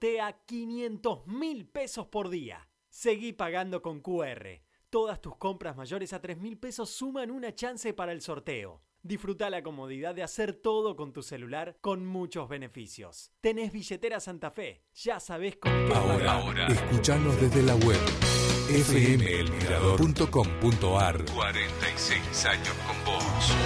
sortea 500.000 pesos por día. Seguí pagando con QR. Todas tus compras mayores a 3.000 pesos suman una chance para el sorteo. Disfruta la comodidad de hacer todo con tu celular con muchos beneficios. Tenés billetera Santa Fe. Ya sabés con qué Ahora, escuchanos desde la web fmelmirador.com.ar. 46 años con vos.